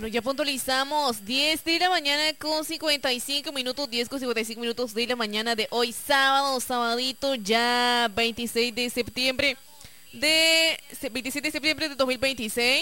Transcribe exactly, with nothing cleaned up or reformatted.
Bueno, ya puntualizamos diez de la mañana con cincuenta y cinco minutos, diez con cincuenta y cinco minutos de la mañana de hoy, sábado, sabadito, ya veintiséis de septiembre de veintiséis de septiembre de dos mil veintiséis.